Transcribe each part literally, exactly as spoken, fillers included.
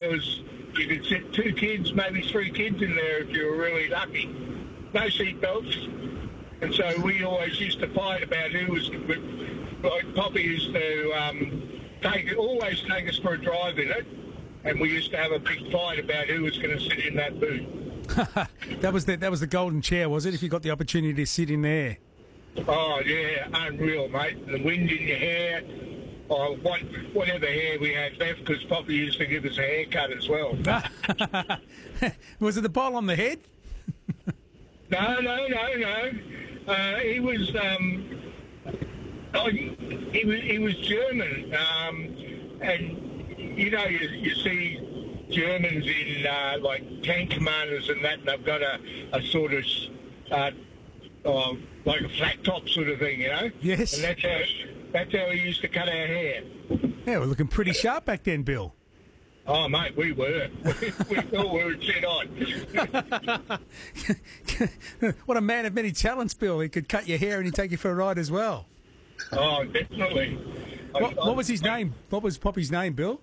there was, you could sit two kids, maybe three kids in there if you were really lucky. No seat belts. And so we always used to fight about who was, like Poppy used to um, take always take us for a drive in it, and we used to have a big fight about who was going to sit in that boot. that was the that was the golden chair, was it? If you got the opportunity to sit in there. Oh yeah, unreal, mate. The wind in your hair, or what, whatever hair we had left, because Poppy used to give us a haircut as well. Was it the bowl on the head? no, no, no, no. Uh, he was. Um, oh, he, he was he was German, um, and you know you, you see Germans in uh, like tank commanders and that, and they've got a, a sort of uh, oh, like a flat top sort of thing, you know. Yes. And that's how that's how we used to cut our hair. Yeah, we're looking pretty sharp back then, Bill. Oh, mate, we were. We, we all were set on. What a man of many talents, Bill. He could cut your hair and he'd take you for a ride as well. Oh, definitely. What, I, what was his I, name? What was Poppy's name, Bill?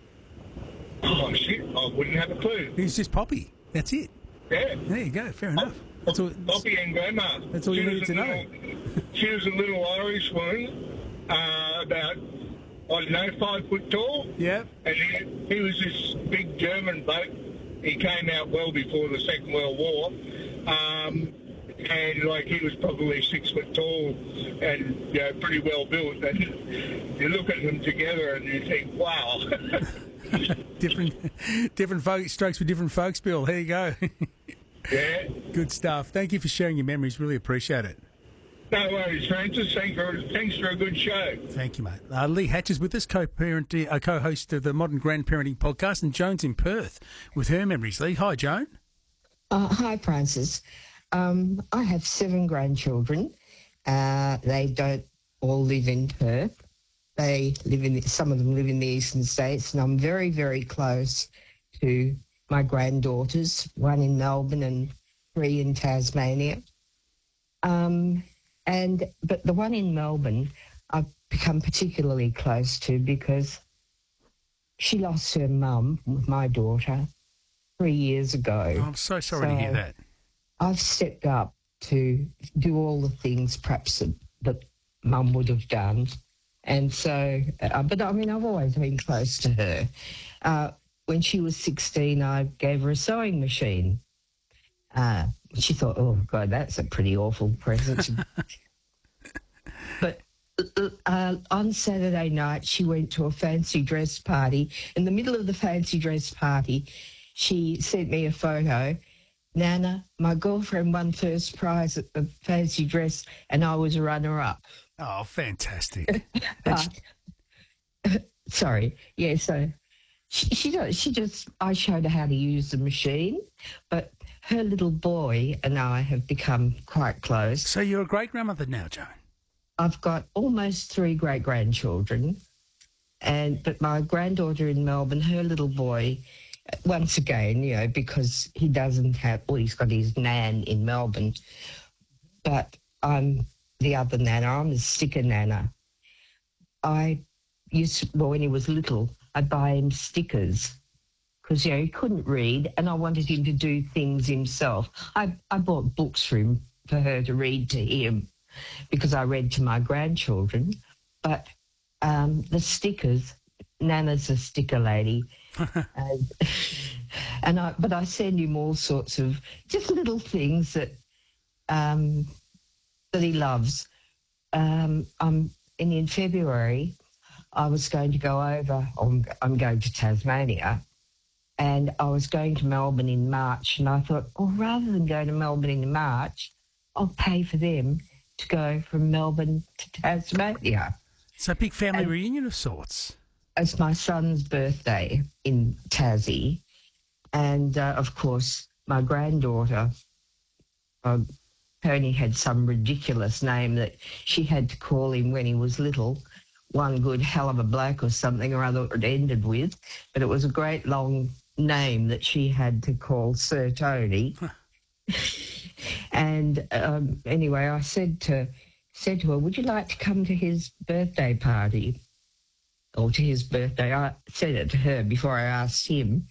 Oh, shit. I wouldn't have a clue. He was just Poppy. That's it. Yeah. There you go. Fair enough. That's all, Poppy and Grandma. That's all you needed to know. Little, she was a little Irish woman, uh, about, I don't know, five foot tall. Yeah. And he, he was this big German bloke. He came out well before the Second World War. Um, and, like, he was probably six foot tall and, you know, pretty well built. And you look at them together and you think, wow. different different folk, strokes for different folks, Bill. There you go. Yeah. Good stuff. Thank you for sharing your memories. Really appreciate it. No worries, Francis. Thanks for, thanks for a good show. Thank you, mate. Uh, Lee Hatch is with us, co-parent, uh, co-host of the Modern Grandparenting Podcast, and Joan's in Perth with her memories. Lee, hi, Joan. Uh, hi, Francis. Um, I have seven grandchildren. Uh, they don't all live in Perth. They live in, some of them live in the eastern states, and I'm very, very close to my granddaughters, one in Melbourne and three in Tasmania. Um, and but the one in Melbourne I've become particularly close to because she lost her mum, my daughter, three years ago. Oh, I'm so sorry so to hear that. I've stepped up to do all the things perhaps that, that mum would have done. And so, uh, but I mean, I've always been close to her. Uh, when she was sixteen, I gave her a sewing machine. Uh, she thought, oh, God, that's a pretty awful present. But uh, on Saturday night, she went to a fancy dress party. In the middle of the fancy dress party, she sent me a photo. Nana, my girlfriend won first prize at the fancy dress and I was a runner-up. Oh, fantastic. uh, sorry. Yeah, so she, she, does, she just, I showed her how to use the machine, but her little boy and I have become quite close. So you're a great-grandmother now, Joan? I've got almost three great-grandchildren, and but my granddaughter in Melbourne, her little boy, once again, you know, because he doesn't have, well, he's got his nan in Melbourne, but I'm the other nana. I'm the sticker nana. I used to, well, when he was little, I'd buy him stickers because, you know, he couldn't read and I wanted him to do things himself. I, I bought books for him, for her to read to him because I read to my grandchildren. But um, the stickers, Nana's a sticker lady. and, and I, but I send him all sorts of just little things that um, that he loves. Um, I'm and in February, I was going to go over. I'm, I'm going to Tasmania, and I was going to Melbourne in March. And I thought, oh, rather than go to Melbourne in March, I'll pay for them to go from Melbourne to Tasmania. So a big family and, reunion of sorts. It's my son's birthday in Tassie. And, uh, of course, my granddaughter, uh, Tony had some ridiculous name that she had to call him when he was little, one good hell of a bloke or something or other it ended with. But it was a great long name that she had to call Sir Tony. And um, anyway, I said to, said to her, would you like to come to his birthday party? Or to his birthday. I said it to her before I asked him.